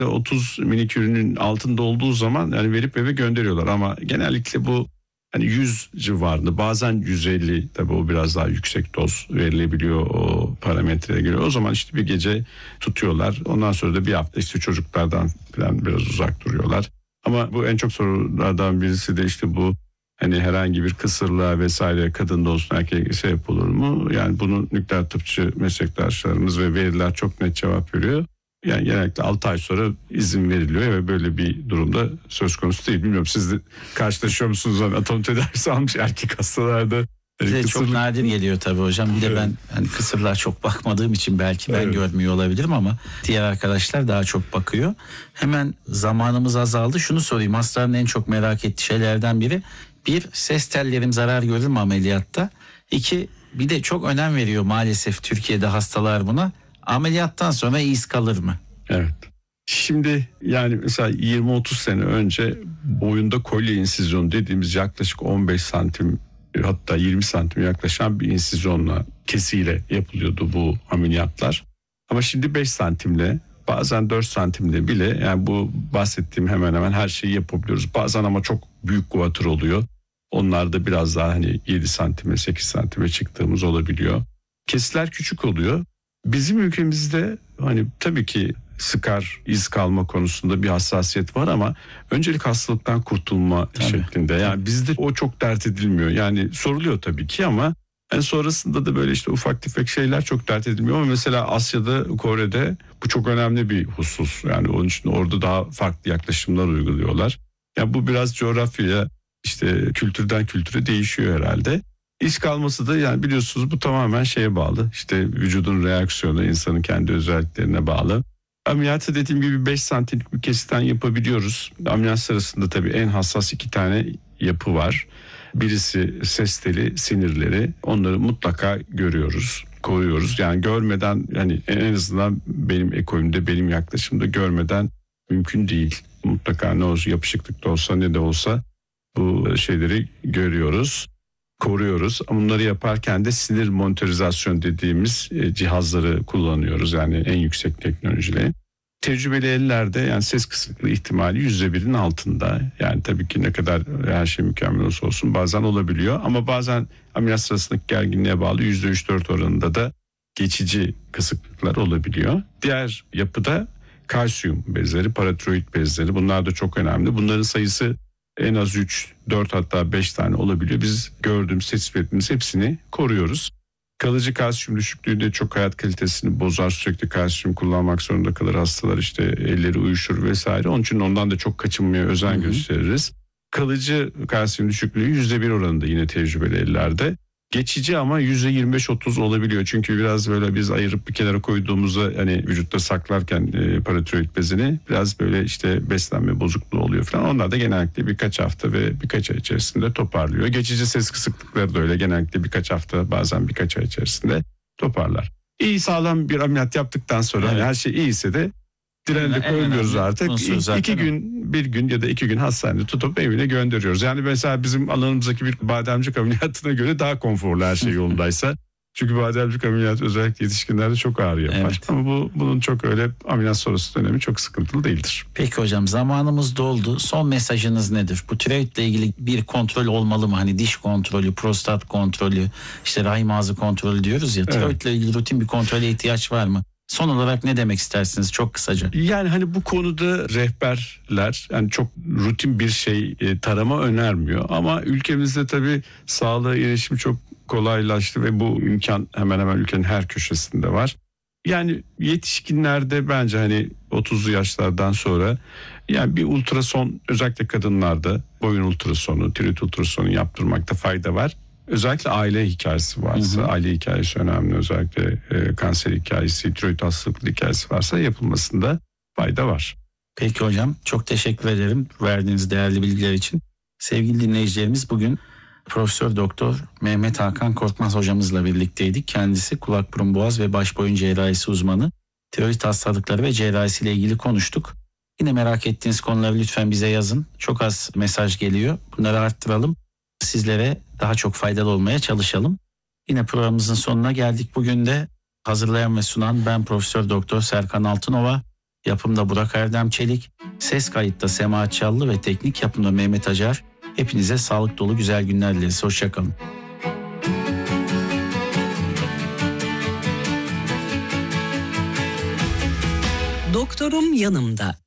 30 milikürünün altında olduğu zaman yani verip eve gönderiyorlar ama genellikle bu hani 100 civarında, bazen 150, tabii o biraz daha yüksek doz verilebiliyor, o parametreye göre. O zaman işte bir gece tutuyorlar. Ondan sonra da bir hafta işte çocuklardan falan biraz uzak duruyorlar. Ama bu en çok sorulardan birisi de işte bu, hani herhangi bir kısırlığa vesaire kadında olsun erkek sebep olur mu? Yani bunu nükleer tıpçı meslektaşlarımız ve veriler çok net cevap veriyor. Yani genellikle 6 ay sonra izin veriliyor ve böyle bir durumda söz konusu değil. Bilmiyorum, siz de karşılaşıyor musunuz? Atom tedavisi almış erkek hastalarda. Bize çok nadir geliyor tabii hocam. Bir de ben hani kısırlığa çok bakmadığım için belki ben görmüyor olabilirim ama diğer arkadaşlar daha çok bakıyor. Hemen zamanımız azaldı. Şunu sorayım, hastaların en çok merak ettiği şeylerden biri: bir, ses tellerim zarar görür mü ameliyatta? İki, bir de çok önem veriyor maalesef Türkiye'de hastalar buna: ameliyattan sonra iz kalır mı? Evet. Şimdi yani mesela 20-30 sene önce boyunda kolye insizyonu dediğimiz yaklaşık 15 santim, hatta 20 santim yaklaşan bir insizyonla, kesiyle yapılıyordu bu ameliyatlar. Ama şimdi 5 santimle, bazen 4 santimle bile yani bu bahsettiğim hemen hemen her şeyi yapabiliyoruz. Bazen ama çok büyük kuvatır oluyor. Onlarda biraz daha hani 7 santime 8 santime çıktığımız olabiliyor. Kesiler küçük oluyor. Bizim ülkemizde hani tabii ki sıkar, iz kalma konusunda bir hassasiyet var ama öncelik hastalıktan kurtulma şeklinde. Yani bizde o çok dert edilmiyor. Yani soruluyor tabii ki ama sonrasında da böyle işte ufak tefek şeyler çok dert edilmiyor. Ama mesela Asya'da, Kore'de bu çok önemli bir husus. Yani onun için orada daha farklı yaklaşımlar uyguluyorlar. Yani bu biraz coğrafyaya, işte kültürden kültüre değişiyor herhalde. İz kalması da yani biliyorsunuz bu tamamen şeye bağlı. İşte vücudun reaksiyonu, insanın kendi özelliklerine bağlı. Ameliyatı dediğim gibi 5 santimlik bir kesitten yapabiliyoruz. Ameliyat sırasında tabii en hassas 2 tane yapı var. Birisi ses teli, sinirleri. Onları mutlaka görüyoruz, koruyoruz. Yani görmeden, yani en azından benim ekolümde, benim yaklaşımda görmeden mümkün değil. Mutlaka ne olsa, yapışıklık da olsa ne de olsa bu şeyleri görüyoruz, koruyoruz. Bunları yaparken de sinir monitorizasyon dediğimiz cihazları kullanıyoruz. Yani en yüksek teknolojiyle. Tecrübeli ellerde yani ses kısıklığı ihtimali %1'in altında. Yani tabii ki ne kadar her şey mükemmel olsa olsun bazen olabiliyor. Ama bazen ameliyat sırasındaki gerginliğe bağlı %3-4 oranında da geçici kısıklıklar olabiliyor. Diğer yapıda kalsiyum bezleri, paratiroid bezleri, bunlar da çok önemli. Bunların sayısı en az 3, 4 hatta 5 tane olabiliyor. Biz gördüğümüz, tespit ettiğimiz hepsini koruyoruz. Kalıcı kalsiyum düşüklüğü de çok hayat kalitesini bozar. Sürekli kalsiyum kullanmak zorunda kalır hastalar, işte elleri uyuşur vesaire. Onun için ondan da çok kaçınmaya özen gösteririz. Kalıcı kalsiyum düşüklüğü %1 oranında yine tecrübeli ellerde. Geçici ama %25-30 olabiliyor. Çünkü biraz böyle biz ayırıp bir kenara koyduğumuzda hani vücutta saklarken paratiroid bezini biraz böyle işte beslenme bozukluğu oluyor falan. Onlar da genellikle birkaç hafta ve birkaç ay içerisinde toparlıyor. Geçici ses kısıklıkları da öyle, genellikle birkaç hafta, bazen birkaç ay içerisinde toparlar. İyi, sağlam bir ameliyat yaptıktan sonra her şey iyiyse de direnip koymuyoruz artık. 2 gün, 1 gün ya da 2 gün hastanede tutup evine gönderiyoruz. Yani mesela bizim alanımızdaki bir bademcik ameliyatına göre daha konforlu her şey yolundaysa. Çünkü bademcik ameliyatı özellikle yetişkinlerde çok ağır yapar. Evet. Ama bunun çok öyle ameliyat sonrası dönemi çok sıkıntılı değildir. Peki hocam, zamanımız doldu. Son mesajınız nedir? Bu tiroidle ilgili bir kontrol olmalı mı? Hani diş kontrolü, prostat kontrolü, işte rahim ağzı kontrolü diyoruz ya. Tiroidle ilgili rutin bir kontrole ihtiyaç var mı? Son olarak ne demek istersiniz çok kısaca? Yani hani bu konuda rehberler yani çok rutin bir şey tarama önermiyor. Ama ülkemizde tabii sağlığa erişim çok kolaylaştı ve bu imkan hemen hemen ülkenin her köşesinde var. Yani yetişkinlerde bence hani 30'lu yaşlardan sonra yani bir ultrason, özellikle kadınlarda boyun ultrasonu, tiroid ultrasonu yaptırmakta fayda var. Özellikle aile hikayesi varsa, aile hikayesi önemli, özellikle kanser hikayesi, tiroid hastalıklı hikayesi varsa yapılmasında fayda var. Peki hocam, çok teşekkür ederim verdiğiniz değerli bilgiler için. Sevgili dinleyicilerimiz, bugün Profesör Doktor Mehmet Hakan Korkmaz hocamızla birlikteydik. Kendisi kulak, burun, boğaz ve baş boyun cerrahisi uzmanı. Tiroid hastalıkları ve cerrahisiyle ilgili konuştuk. Yine merak ettiğiniz konuları lütfen bize yazın. Çok az mesaj geliyor. Bunları arttıralım. Sizlere daha çok faydalı olmaya çalışalım. Yine programımızın sonuna geldik. Bugün de hazırlayan ve sunan ben Profesör Doktor Serkan Altınova. Yapımda Burak Erdem Çelik, ses kayıtta Sema Çallı ve teknik yapımda Mehmet Acar. Hepinize sağlık dolu güzel günler dileriz. Hoşçakalın. Doktorum yanımda.